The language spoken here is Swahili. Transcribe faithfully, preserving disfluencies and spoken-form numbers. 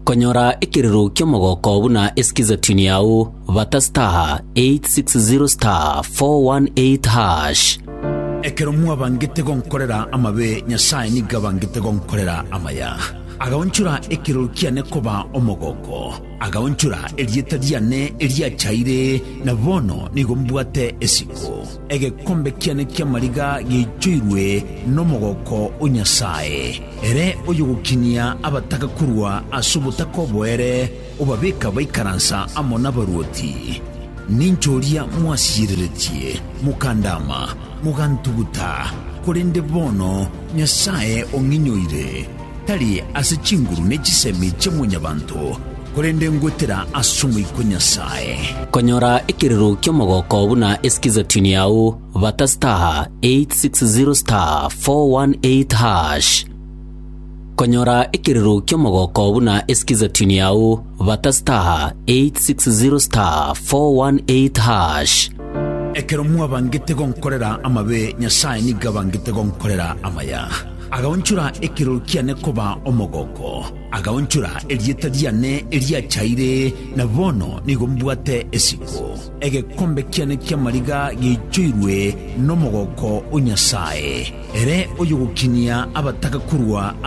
Konyora ikiriro kyo mogoko buna eskiza tuni yao vata star eight six zero star four one eight hash. Ekero mwa bangete gonkorera amabe nyasaye ni gabangete gonkorera amaya. Agaonchura ekero kiane koba omogoko. Agaonchura elieta diane elia chaire na bono ni gombuate esiko. Ege kombe kiane kia mariga gichuirwe no mogoko unyasaye. Ere oyugukinia abataka kurua asubutako boere ubabeka baikaransa amona baruoti. Ninjoria mwasiriretie mukandama mugantuguta kurende bono nyasaye onginyoire tali asechinguru nechisemi chemunyabantu kurende ngwetera asumui kunyasaye. Konyora ikiriro kyo mogoko buna eskiza tuni yao vata star eight six zero star four one eight hash. Konyora ikiriro kyo mogoko buna eskiza tuni yao vata star eight six zero star four one eight hash. Ekero mwa bangete gonkorera amabe nyasaye ni gabangete gonkorera amaya. Agaonchura ekero kiane koba omogoko. Agaonchura elieta diane elia chaire na bono ni gombuate esiko. Ege kombe kiane kia mariga gichuirwe no mogoko unyasaye. Ere oyugukinia abataka kurua